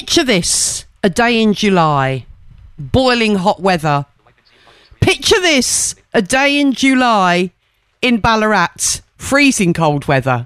Picture this, a day in July, boiling hot weather. Picture this, a day in July in Ballarat, freezing cold weather.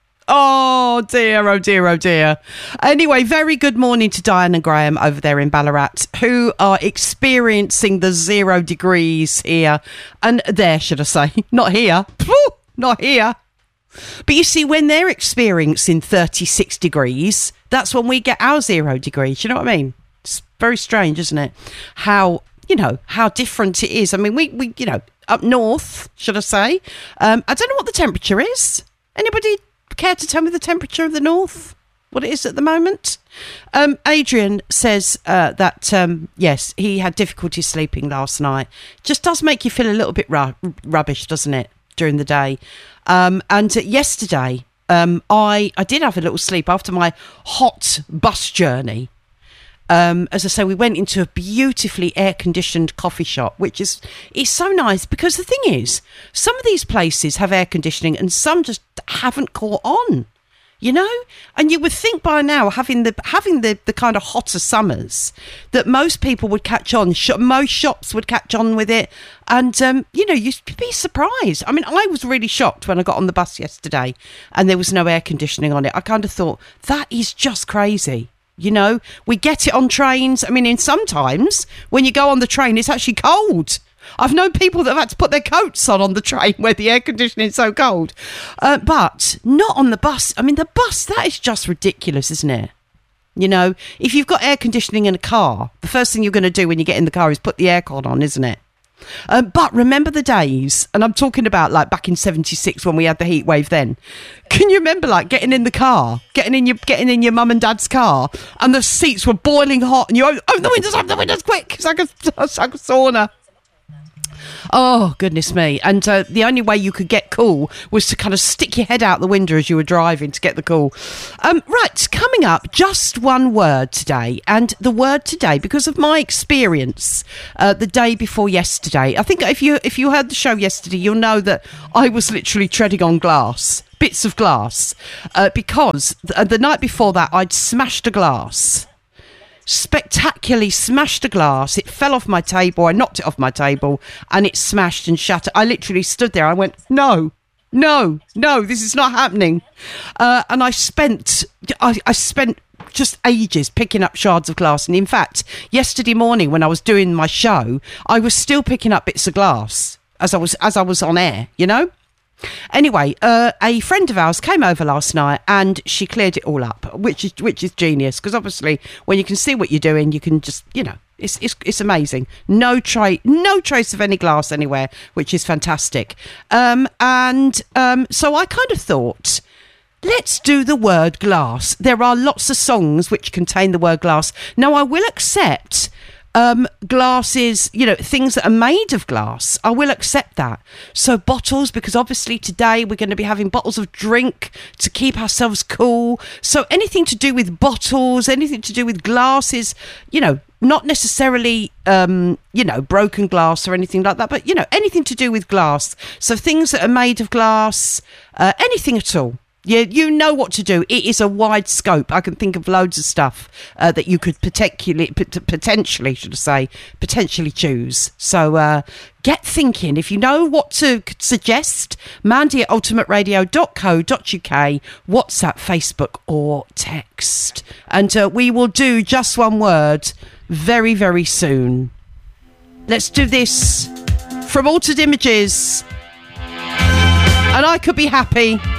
Oh dear, oh dear, oh dear. Anyway, very good morning to Diane and Graham over there in Ballarat, who are experiencing the 0 degrees here. And there, should I say. Not here. Not here. But you see, when they're experiencing 36 degrees, that's when we get our 0 degrees. You know what I mean? It's very strange, isn't it? How different it is. I mean, we up north, should I say. I don't know what the temperature is. Anybody care to tell me the temperature of the north? What it is at the moment? Adrian says that, yes, he had difficulty sleeping last night. Just does make you feel a little bit rubbish, doesn't it, during the day? And yesterday, I did have a little sleep after my hot bus journey. As I say, we went into a beautifully air-conditioned coffee shop, which is so nice because the thing is, some of these places have air conditioning and some just haven't caught on, you know. And you would think by now, having the kind of hotter summers, that most people would catch on. Most shops would catch on with it, and you'd be surprised. I mean, I was really shocked when I got on the bus yesterday and there was no air conditioning on it. I kind of thought that is just crazy. You know, we get it on trains. I mean, in sometimes when you go on the train, it's actually cold. I've known people that have had to put their coats on the train where the air conditioning is so cold. But not on the bus. I mean, the bus, that is just ridiculous, isn't it? You know, if you've got air conditioning in a car, the first thing you're going to do when you get in the car is put the aircon on, isn't it? But remember the days, and I'm talking about like back in '76 when we had the heat wave then. Can you remember like getting in the car, getting in your mum and dad's car, and the seats were boiling hot, and you open the windows quick, it's like a sauna. Oh, goodness me. And the only way you could get cool was to kind of stick your head out the window as you were driving to get the cool. Right, coming up, just one word today. And the word today, because of my experience the day before yesterday, I think if you heard the show yesterday, you'll know that I was literally treading on glass, bits of glass, because the night before that, I'd smashed a glass. Spectacularly smashed a glass. It fell off my table. I knocked it off my table and it smashed and shattered. I literally stood there. I went, no, this is not happening. And I spent just ages picking up shards of glass. And in fact, yesterday morning when I was doing my show, I was still picking up bits of glass as I was on air, you know? Anyway, a friend of ours came over last night and she cleared it all up, which is genius, because obviously when you can see what you're doing, you can just, you know, it's amazing. No trace of any glass anywhere, which is fantastic. So I kind of thought, let's do the word glass. There are lots of songs which contain the word glass. Now, I will accept glasses, you know, things that are made of glass. I will accept that. So bottles, because obviously today we're going to be having bottles of drink to keep ourselves cool. So anything to do with bottles, anything to do with glasses, you know, not necessarily, broken glass or anything like that, but, you know, anything to do with glass. So things that are made of glass, anything at all. You know what to do. It is a wide scope. I can think of loads of stuff that you could potentially choose. So get thinking. If you know what to suggest, Mandy at ultimateradio.co.uk, WhatsApp, Facebook or text. And we will do just one word very, very soon. Let's do this from Altered Images. And I could be happy.